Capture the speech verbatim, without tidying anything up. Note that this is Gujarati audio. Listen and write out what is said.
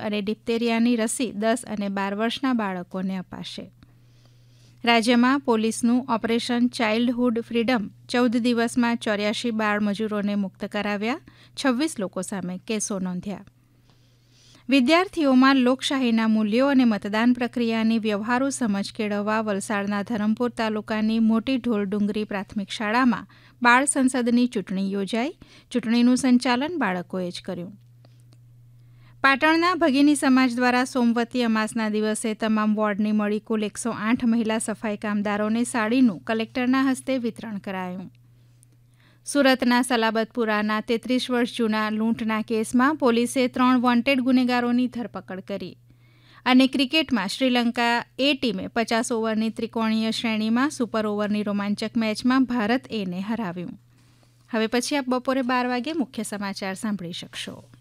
અને ડિપ્થેરિયાની રસી દસ અને બાર વર્ષના બાળકોને અપાશે. રાજ્યમાં પોલીસનું ઓપરેશન ચાઇલ્ડહુડ ફ્રીડમ ચૌદ દિવસમાં ચોર્યાસી બાળ મજૂરોને મુક્ત કરાવ્યા, છવ્વીસ લોકો સામે કેસો નોંધ્યા. વિદ્યાર્થીઓમાં લોકશાહીના મૂલ્યો અને મતદાન પ્રક્રિયાની વ્યવહારુ સમજ કેળવવા વલસાડના ધરમપુર તાલુકાની મોટી ઢોલડુંગરી પ્રાથમિક શાળામાં બાળ સંસદની ચૂંટણી યોજાઈ. ચૂંટણીનું સંચાલન બાળકોએ જ કર્યું. પાટણના ભગીની સમાજ દ્વારા સોમવતી અમાસના દિવસે તમામ વોર્ડની મળી કુલ એકસો આઠ મહિલા સફાઈ કામદારોને સાડીનું કલેક્ટરના હસ્તે વિતરણ કરાયું. સુરતના સલાબતપુરાના તેત્રીસ વર્ષ જૂના લૂંટના કેસમાં પોલીસે ત્રણ વોન્ટેડ ગુનેગારોની ધરપકડ કરી. અને ક્રિકેટમાં શ્રીલંકા એ ટીમે પચાસ ઓવરની ત્રિકોણીય શ્રેણીમાં સુપર ઓવરની રોમાંચક મેચમાં ભારત એને હરાવ્યું. હવે પછી આપ બપોરે બાર વાગે મુખ્ય સમાચાર સાંભળી શકશો.